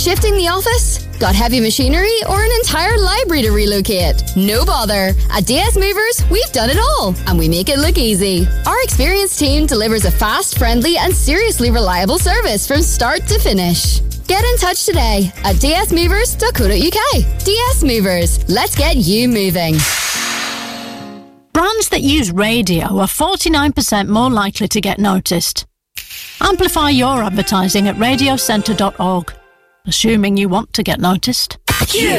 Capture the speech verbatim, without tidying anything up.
Shifting the office? Got heavy machinery or an entire library to relocate? No bother. At D S Movers, we've done it all, and we make it look easy. Our experienced team delivers a fast, friendly, and seriously reliable service from start to finish. Get in touch today at d s movers dot co dot u k. D S Movers, let's get you moving. Brands that use radio are forty-nine percent more likely to get noticed. Amplify your advertising at radio centre dot org, assuming you want to get noticed.